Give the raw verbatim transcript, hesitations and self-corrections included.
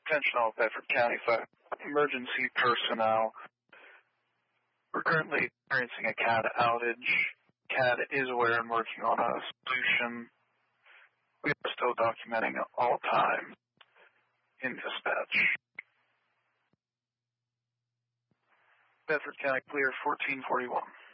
Attention all Bedford County Fire emergency personnel. We're currently experiencing a C A D outage. C A D is aware and working on a solution. We are still documenting all times in dispatch. Bedford County clear fourteen forty-one.